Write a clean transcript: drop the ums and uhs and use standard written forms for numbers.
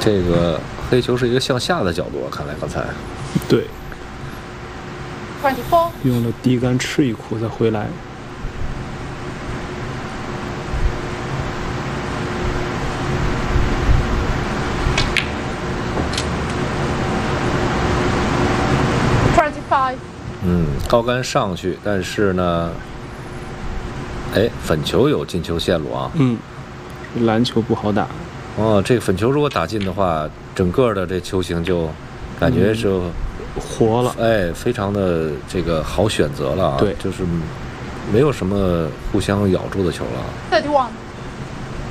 这个黑球是一个向下的角度啊，看来刚才。 对。 24. 用了低杆吃一库再回来。 25. 高杆上去，但是呢，哎，粉球有进球线路啊。 篮球不好打。 哦，这个粉球如果打进的话，整个的这球形就感觉就活了。 哎，非常的这个好选择了啊。 对， 就是没有什么互相咬住的球了。 31.